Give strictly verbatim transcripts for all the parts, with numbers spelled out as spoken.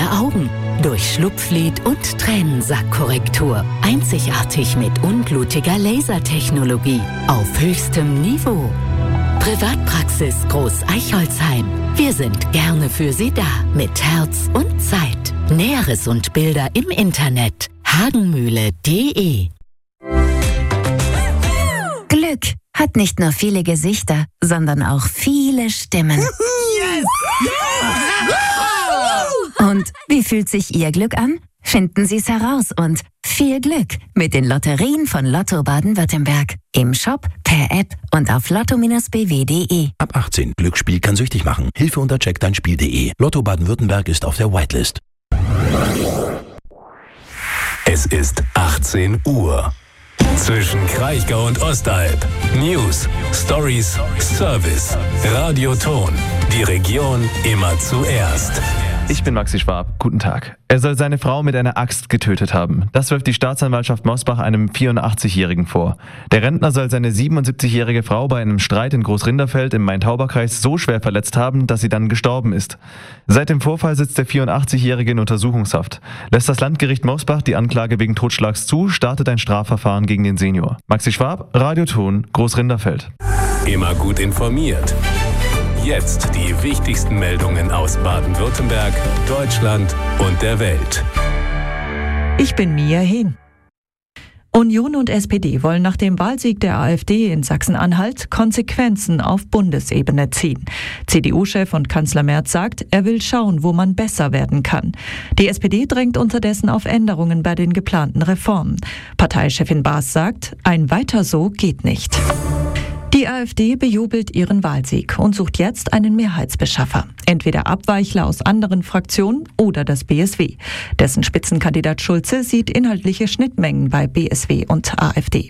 der Augen. Durch Schlupflid und Tränensackkorrektur. Einzigartig mit unblutiger Lasertechnologie. Auf höchstem Niveau. Privatpraxis Groß-Eichholzheim. Wir sind gerne für Sie da. Mit Herz und Zeit. Näheres und Bilder im Internet. hagenmühle punkt de. Glück hat nicht nur viele Gesichter, sondern auch viele Stimmen. Yes! Und wie fühlt sich Ihr Glück an? Finden Sie es heraus und viel Glück mit den Lotterien von Lotto Baden-Württemberg. Im Shop, per App und auf lotto Bindestrich b w punkt de. Ab achtzehn. Glücksspiel kann süchtig machen. Hilfe unter check dein spiel punkt de. Lotto Baden-Württemberg ist auf der Whitelist. Es ist achtzehn Uhr. Zwischen Kraichgau und Ostalb. News, Stories, Service. Radioton. Die Region immer zuerst. Ich bin Maxi Schwab. Guten Tag. Er soll seine Frau mit einer Axt getötet haben. Das wirft die Staatsanwaltschaft Mosbach einem vierundachtzigjährigen vor. Der Rentner soll seine siebenundsiebzigjährige Frau bei einem Streit in Großrinderfeld im Main-Tauber-Kreis so schwer verletzt haben, dass sie dann gestorben ist. Seit dem Vorfall sitzt der vierundachtzigjährige in Untersuchungshaft. Lässt das Landgericht Mosbach die Anklage wegen Totschlags zu, startet ein Strafverfahren gegen den Senior. Maxi Schwab, Radioton, Großrinderfeld. Immer gut informiert. Jetzt die wichtigsten Meldungen aus Baden-Württemberg, Deutschland und der Welt. Ich bin Mia Hehn. Union und S P D wollen nach dem Wahlsieg der AfD in Sachsen-Anhalt Konsequenzen auf Bundesebene ziehen. C D U-Chef und Kanzler Merz sagt, er will schauen, wo man besser werden kann. Die S P D drängt unterdessen auf Änderungen bei den geplanten Reformen. Parteichefin Baas sagt, ein Weiter so geht nicht. Die AfD bejubelt ihren Wahlsieg und sucht jetzt einen Mehrheitsbeschaffer. Entweder Abweichler aus anderen Fraktionen oder das B S W. Dessen Spitzenkandidat Schulze sieht inhaltliche Schnittmengen bei B S W und AfD.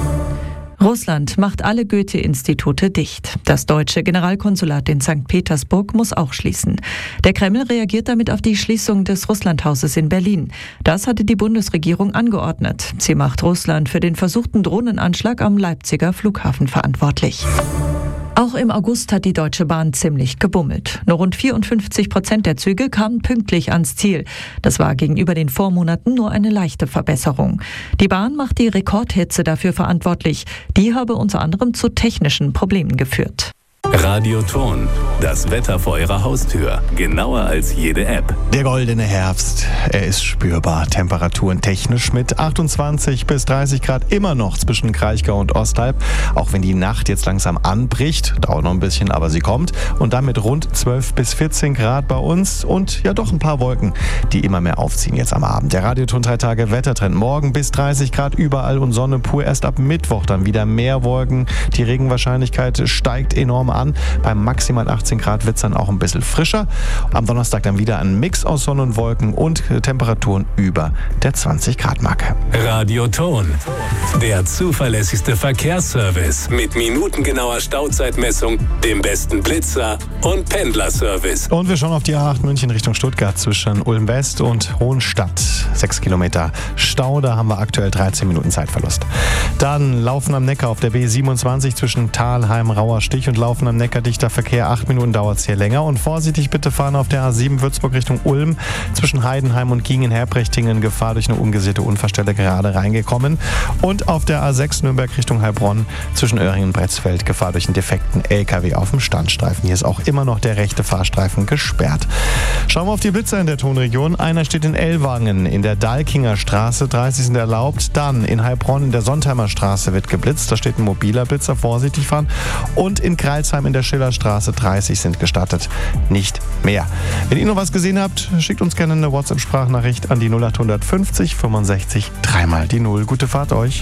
Russland macht alle Goethe-Institute dicht. Das deutsche Generalkonsulat in Sankt Petersburg muss auch schließen. Der Kreml reagiert damit auf die Schließung des Russlandhauses in Berlin. Das hatte die Bundesregierung angeordnet. Sie macht Russland für den versuchten Drohnenanschlag am Leipziger Flughafen verantwortlich. Auch im August hat die Deutsche Bahn ziemlich gebummelt. Nur rund vierundfünfzig Prozent der Züge kamen pünktlich ans Ziel. Das war gegenüber den Vormonaten nur eine leichte Verbesserung. Die Bahn macht die Rekordhitze dafür verantwortlich. Die habe unter anderem zu technischen Problemen geführt. Radioton. Das Wetter vor Ihrer Haustür. Genauer als jede App. Der goldene Herbst, er ist spürbar. Temperaturen technisch mit achtundzwanzig bis dreißig Grad immer noch zwischen Kraichgau und Ostalb. Auch wenn die Nacht jetzt langsam anbricht, dauert noch ein bisschen, aber sie kommt. Und dann mit rund zwölf bis vierzehn Grad bei uns und ja doch ein paar Wolken, die immer mehr aufziehen jetzt am Abend. Der Radioton drei Tage Wettertrend. Morgen bis dreißig Grad überall und Sonne pur. Erst ab Mittwoch dann wieder mehr Wolken. Die Regenwahrscheinlichkeit steigt enorm an. Beim maximal achtzehn Grad wird es dann auch ein bisschen frischer. Am Donnerstag dann wieder ein Mix aus Sonne und Wolken und Temperaturen über der zwanzig Grad Marke. Radioton. Der zuverlässigste Verkehrsservice mit minutengenauer Stauzeitmessung, dem besten Blitzer und Pendlerservice. Und wir schauen auf die A acht München Richtung Stuttgart zwischen Ulm West und Hohenstadt. Sechs Kilometer Stau, da haben wir aktuell dreizehn Minuten Zeitverlust. Dann Laufen am Neckar auf der B siebenundzwanzig zwischen Thalheim, Rauerstich und Laufen am Neckar dichter Verkehr. Acht Minuten dauert es hier länger. Und vorsichtig bitte fahren auf der A sieben Würzburg Richtung Ulm zwischen Heidenheim und Gingen-Herprechtingen. Gefahr durch eine ungesicherte Unfallstelle gerade reingekommen. Und auf der A sechs Nürnberg Richtung Heilbronn zwischen Öhringen und Bretzfeld. Gefahr durch einen defekten L K W auf dem Standstreifen. Hier ist auch immer noch der rechte Fahrstreifen gesperrt. Schauen wir auf die Blitzer in der Tonregion. Einer steht in Ellwangen in der Dalkinger Straße. dreißig sind erlaubt. Dann in Heilbronn in der Sontheimer Straße wird geblitzt. Da steht ein mobiler Blitzer. Vorsichtig fahren. Und in Kreilsheim in der Schillerstraße dreißig sind gestattet. Nicht mehr. Wenn ihr noch was gesehen habt, schickt uns gerne eine WhatsApp-Sprachnachricht an die null acht fünfzig fünfundsechzig dreimal die null. Gute Fahrt euch.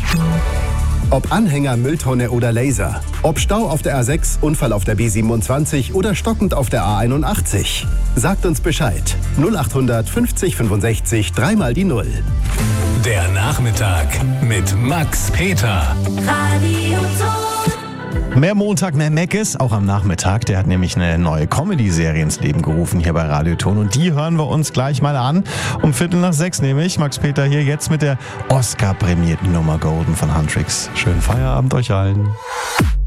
Ob Anhänger, Mülltonne oder Laser. Ob Stau auf der A sechs, Unfall auf der B siebenundzwanzig oder stockend auf der A einundachtzig. Sagt uns Bescheid. null acht fünfzig fünfundsechzig dreimal die null. Der Nachmittag mit Max Peter. Radioton. Mehr Montag, mehr Meckes, auch am Nachmittag. Der hat nämlich eine neue Comedy-Serie ins Leben gerufen hier bei Radioton. Und die hören wir uns gleich mal an. Um Viertel nach sechs nämlich. Max Peter hier jetzt mit der Oscar-prämierten Nummer Golden von Huntrix. Schönen Feierabend euch allen.